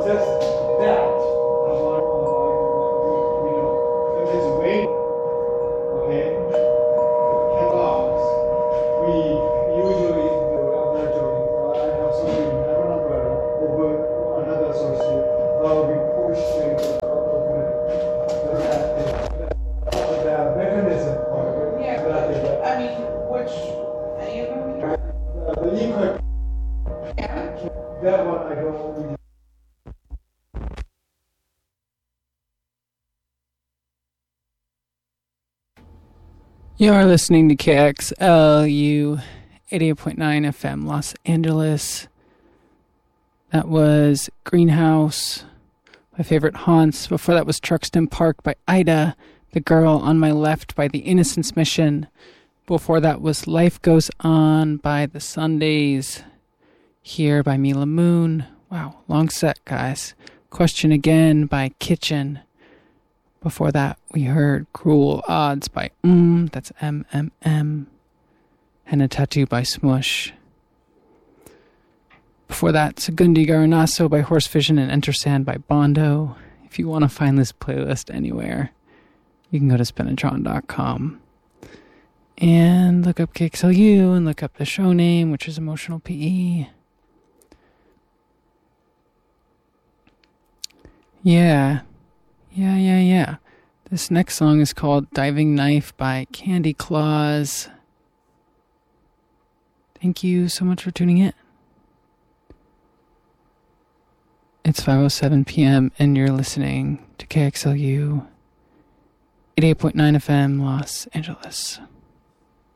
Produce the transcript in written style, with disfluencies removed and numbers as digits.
just that. If it's raining, okay, headlocks, we usually do, I'm not joking, I have something, I have an umbrella over another associate, we push things the mechanism part of it. Yeah, that is I mean, any of them? the equip, Yeah. that one I don't really. You're listening to KXLU 88.9 FM Los Angeles. That was Greenhouse, my favorite haunts. Before that was Truxton Park by Ida. The Girl on My Left by The Innocence Mission. Before that was Life Goes On by The Sundays. Here by Mila Moon. Wow, long set, guys. Question Again by Kitchen. Before that, we heard Cruel Odds by that's MMM. Henna Tattoo by Smush. Before that, Segundi Garanasso by Horse Vision and Enter Sand by Bondo. If you want to find this playlist anywhere, you can go to spinatron.com and look up KXLU and look up the show name, which is Emotional PE. Yeah. This next song is called Diving Knife by Candy Claus. Thank you so much for tuning in. It's 5:07 p.m. and you're listening to KXLU 88.9 FM Los Angeles.